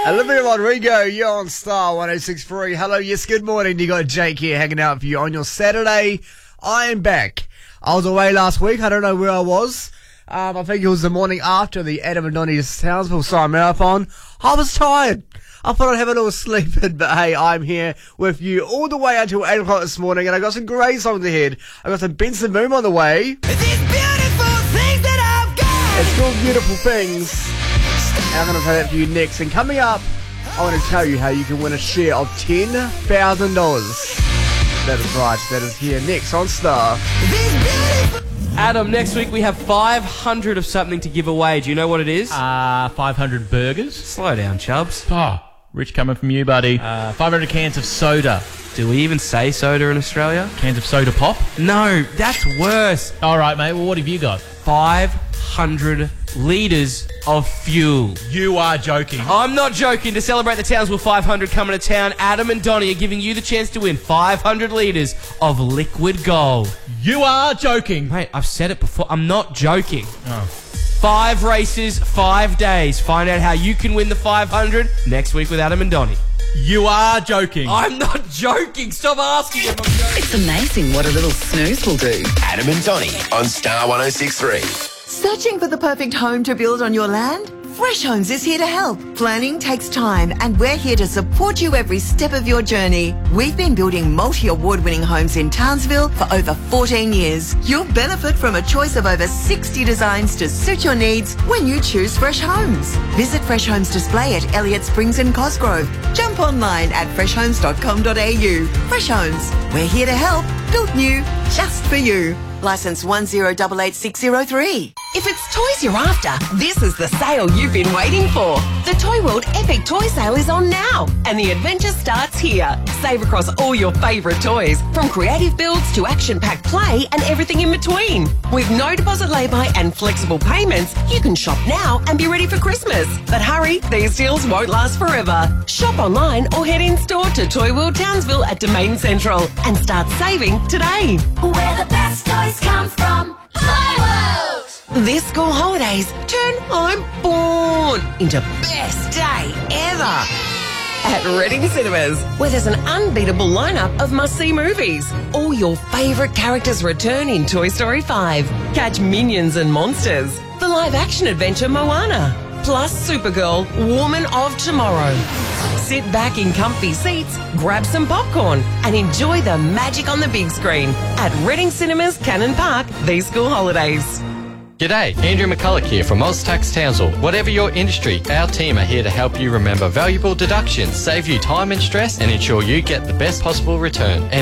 Olivia Rodrigo, you're on Star 106.3. Hello, yes, good morning. You got Jake here hanging out for you on your Saturday. I am back. I was away last week. I don't know where I was. I think it was the morning after the Adam and Donnie's Townsville Star Marathon. I was tired. I thought I'd have a little sleep in, but hey, I'm here with you all the way until 8 o'clock this morning, and I got some great songs ahead. I got some Benson Boom on the way. These beautiful things that I've got. It's called Beautiful Things. And I'm going to play that for you next. And coming up, I want to tell you how you can win a share of $10,000. That is right. That is here next on Star. Adam, next week we have 500 of something to give away. Do you know what it is? 500 burgers. Slow down, Chubbs. Oh, rich coming from you, buddy. 500 cans of soda. Do we even say soda in Australia? Cans of soda pop? No, that's worse. All right, mate. Well, what have you got? 500 litres of fuel. You are joking. I'm not joking. To celebrate the Townsville 500 coming to town, Adam and Donnie are giving you the chance to win 500 litres of liquid gold. You are joking. Mate, I've said it before. I'm not joking. Oh. 5 races, 5 days. Find out how you can win the 500 next week with Adam and Donnie. You are joking. I'm not joking. Stop asking if I'm joking. It's amazing what a little snooze will do. Adam and Donnie on Star 106.3. Searching for the perfect home to build on your land? Fresh Homes is here to help. Planning takes time, and we're here to support you every step of your journey. We've been building multi-award-winning homes in Townsville for over 14 years. You'll benefit from a choice of over 60 designs to suit your needs when you choose Fresh Homes. Visit Fresh Homes Display at Elliott Springs and Cosgrove. Jump online at freshhomes.com.au. Fresh Homes, we're here to help. Built new, just for you. Licence 1088603. If it's toys you're after, this is the sale you've been waiting for. The Toy World Epic Toy Sale is on now, and the adventure starts here. Save across all your favourite toys, from creative builds to action-packed play and everything in between. With no deposit lay-by and flexible payments, you can shop now and be ready for Christmas. But hurry, these deals won't last forever. Shop online or head in-store to Toy World Townsville at Domain Central and start saving today. Where the best toys come from. Toy World! This school holidays, turn I'm born into best day ever at Reading Cinemas, where there's an unbeatable lineup of must-see movies. All your favourite characters return in Toy Story 5. Catch Minions and Monsters, the live-action adventure Moana, plus Supergirl, Woman of Tomorrow. Sit back in comfy seats, grab some popcorn, and enjoy the magic on the big screen at Reading Cinemas, Cannon Park, these school holidays. G'day, Andrew McCulloch here from OzTax Townsville. Whatever your industry, our team are here to help you remember valuable deductions, save you time and stress, and ensure you get the best possible return.